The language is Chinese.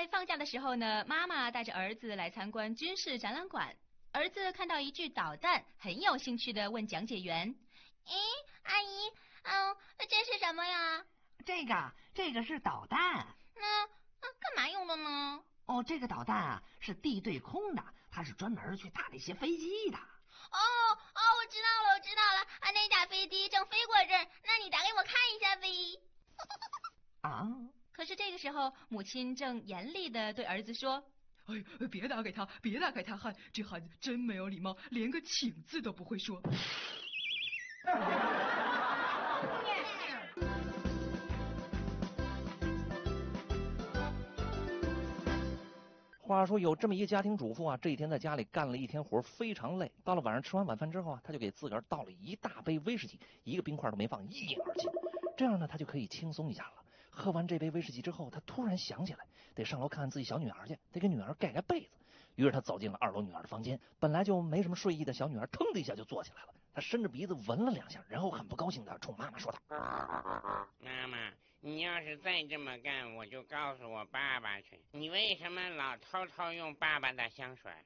放假的时候呢，妈妈带着儿子来参观军事展览馆。儿子看到一具导弹，很有兴趣地问讲解员：“ 咦，阿姨，这是什么呀？”“ 这个是导弹。”“ 那干嘛用的呢？”“ 这个导弹啊是地对空的，它是专门去打那些飞机的。”“ 我知道了，那架飞机正飞过这儿，那你打给我看一下呗。” 啊！ 可是这个时候，母亲正严厉地对儿子说：“ 哎，别打给他，这孩子真没有礼貌，连个请字都不会说。” 话说有这么一个家庭主妇啊，这一天在家里干了一天活，非常累。到了晚上吃完晚饭之后啊，他就给自个儿倒了一大杯威士忌，一个冰块都没放，一饮而尽。这样呢，他就可以轻松一下了。喝完这杯威士忌之后，他突然想起来得上楼看看自己小女儿去，得给女儿盖被子。于是他走进了2楼女儿的房间，本来就没什么睡意的小女儿腾的一下就坐起来了。他伸着鼻子闻了2下，然后很不高兴的冲妈妈说道：“ 妈妈，你要是再这么干，我就告诉我爸爸去。你为什么老偷偷用爸爸的香水？